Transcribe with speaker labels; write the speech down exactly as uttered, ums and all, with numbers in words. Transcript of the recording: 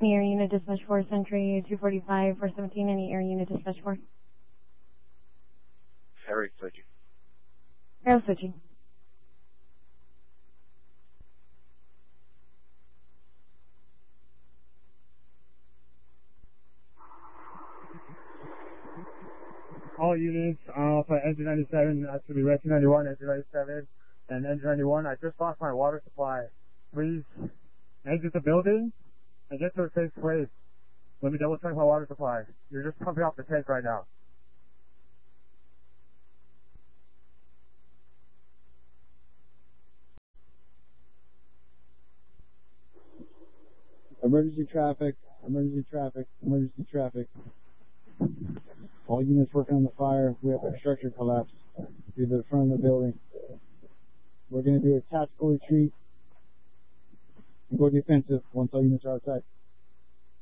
Speaker 1: Any air unit dispatch for Century two forty-five, four seventeen, any air unit dispatch for?
Speaker 2: Harry switching.
Speaker 1: Arrow switching.
Speaker 3: All units, uh, for engine ninety-seven, that should be rescue ninety-one, engine ninety-seven, and engine ninety-one. I just lost my water supply. Please exit the building and get to a safe place. Let me double check my water supply. You're just pumping off the tank right now.
Speaker 4: Emergency traffic, emergency traffic, emergency traffic. All units working on the fire. We have a structure collapse through the front of the building. We're going to do a tactical retreat and go defensive once all units are outside.